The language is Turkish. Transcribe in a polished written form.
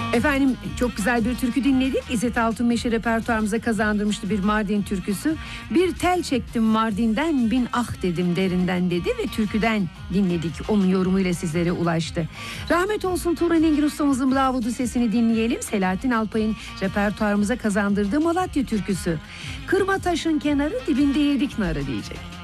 Efendim çok güzel bir türkü dinledik. İzzet Altınmeşe repertuarımıza kazandırmıştı bir Mardin türküsü. Bir tel çektim Mardin'den, bin ah dedim derinden dedi ve türküden dinledik. Onun yorumuyla sizlere ulaştı. Rahmet olsun Turan Engin ustamızın Bravo'du sesini dinleyelim. Selahattin Alpay'ın repertuarımıza kazandırdığı Malatya türküsü. Kırma taşın kenarı dibinde yedik narı diyecek.